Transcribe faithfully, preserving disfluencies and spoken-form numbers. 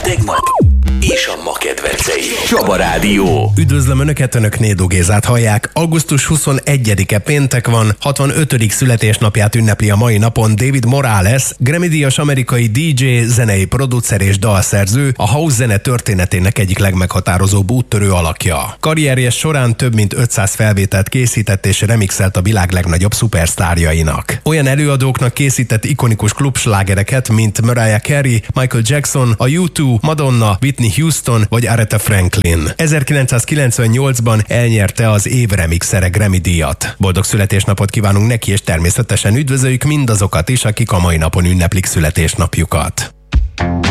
tegnap és a ma kedvencei. Csaba Rádió. Üdvözlöm Önöket, Önök Nédó Gézát hallják. augusztus huszonegyedike péntek van, hatvanötödik születésnapját ünnepli a mai napon David Morales, Grammy-díjas amerikai dé dzsé, zenei producer és dalszerző, a house zene történetének egyik legmeghatározóbb úttörő alakja. Karrierje során több mint ötszáz felvételt készített és remixelt a világ legnagyobb szupersztárjainak. Olyan előadóknak készített ikonikus klubslágereket, mint Mariah Carey, Michael Jackson, a U kettő, Madonna, Whitney Houston vagy Aretha Franklin. ezerkilencszázkilencvennyolcban elnyerte az év remixere Grammy-díjat. Boldog születésnapot kívánunk neki, és természetesen üdvözöljük mindazokat is, akik a mai napon ünneplik születésnapjukat.